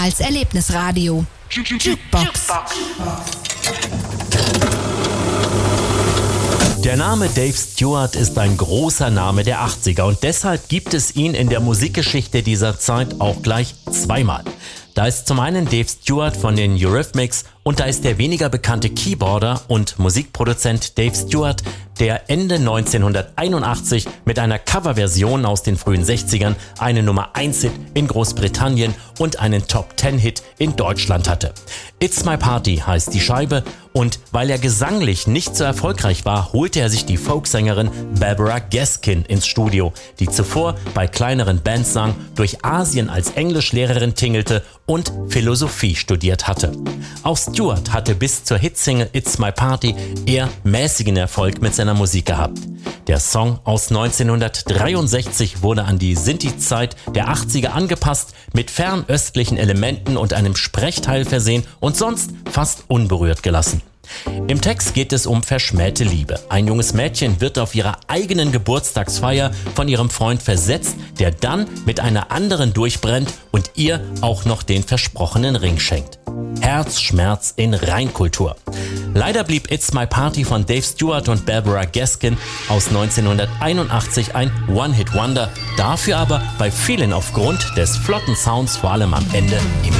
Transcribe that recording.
als Erlebnisradio. Jukebox. Der Name Dave Stewart ist ein großer Name der 80er und deshalb gibt es ihn in der Musikgeschichte dieser Zeit auch gleich zweimal. Da ist zum einen Dave Stewart von den Eurythmics und da ist der weniger bekannte Keyboarder und Musikproduzent Dave Stewart, der Ende 1981 mit einer Coverversion aus den frühen 60ern eine Nummer-1-Hit in Großbritannien und einen Top-10-Hit in Deutschland hatte. It's My Party heißt die Scheibe und weil er gesanglich nicht so erfolgreich war, holte er sich die Folksängerin Barbara Gaskin ins Studio, die zuvor bei kleineren Bands sang, durch Asien als Englischlehrerin tingelte und Philosophie studiert hatte. Auch Stewart hatte bis zur Hitsingle It's My Party eher mäßigen Erfolg mit seiner Musik gehabt. Der Song aus 1963 wurde an die Sinti-Zeit der 80er angepasst, mit fernöstlichen Elementen und einem Sprechteil versehen und sonst fast unberührt gelassen. Im Text geht es um verschmähte Liebe. Ein junges Mädchen wird auf ihrer eigenen Geburtstagsfeier von ihrem Freund versetzt, der dann mit einer anderen durchbrennt und ihr auch noch den versprochenen Ring schenkt. Herzschmerz in Reinkultur. Leider blieb It's My Party von Dave Stewart und Barbara Gaskin aus 1981 ein One-Hit-Wonder, dafür aber bei vielen aufgrund des flotten Sounds vor allem am Ende im